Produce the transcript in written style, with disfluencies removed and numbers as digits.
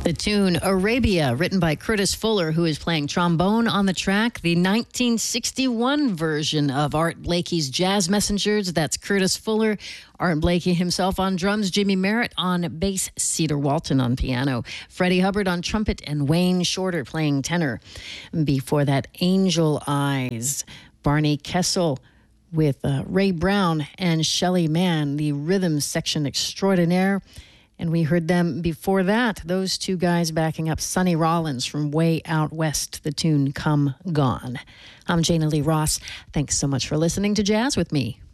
The tune Arabia, written by Curtis Fuller, who is playing trombone on the track. The 1961 version of Art Blakey's Jazz Messengers. That's Curtis Fuller, Art Blakey himself on drums, Jimmy Merritt on bass, Cedar Walton on piano, Freddie Hubbard on trumpet, and Wayne Shorter playing tenor. Before that, Angel Eyes, Barney Kessel with Ray Brown and Shelley Mann, the rhythm section extraordinaire. And we heard them before that, those two guys backing up Sonny Rollins from Way Out West, the tune Come Gone. I'm Jana Lee Ross. Thanks so much for listening to Jazz with Me.